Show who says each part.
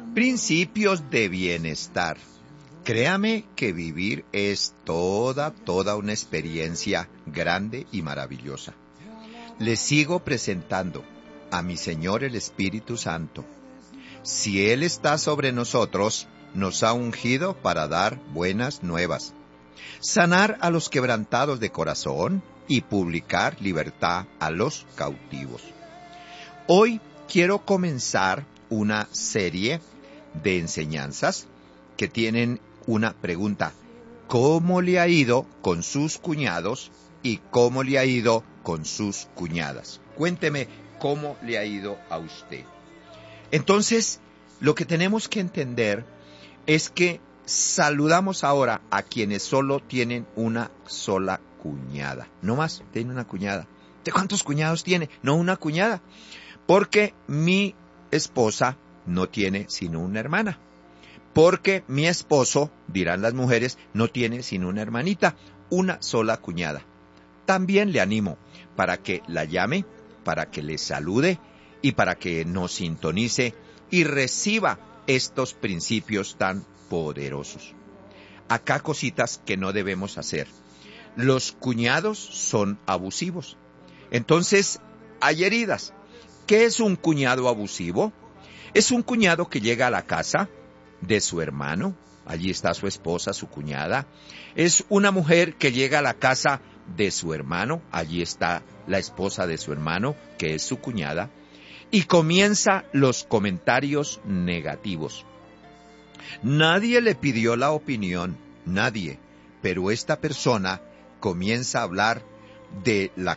Speaker 1: Principios de bienestar. Créame que vivir es toda una experiencia grande y maravillosa. Les sigo presentando a mi Señor el Espíritu Santo. Si Él está sobre nosotros, nos ha ungido para dar buenas nuevas, sanar a los quebrantados de corazón y publicar libertad a los cautivos. Hoy quiero comenzar una serie de enseñanzas que tienen una pregunta: ¿cómo le ha ido con sus cuñados y cómo le ha ido con sus cuñadas? Cuénteme cómo le ha ido a usted. Entonces, lo que tenemos que entender es que saludamos ahora a quienes solo tienen una sola cuñada. No más, tiene una cuñada. ¿De cuántos cuñados tiene? No, una cuñada. Porque mi esposa no tiene sino una hermana. Porque mi esposo, dirán las mujeres, no tiene sino una hermanita, una sola cuñada. También le animo para que la llame, para que le salude y para que nos sintonice y reciba estos principios tan poderosos. Acá cositas que no debemos hacer. Los cuñados son abusivos. Entonces, hay heridas. ¿Qué es un cuñado abusivo? Es un cuñado que llega a la casa de su hermano, allí está su esposa, su cuñada. Es una mujer que llega a la casa de su hermano, allí está la esposa de su hermano, que es su cuñada, y comienza los comentarios negativos. Nadie le pidió la opinión, nadie, pero esta persona comienza a hablar de la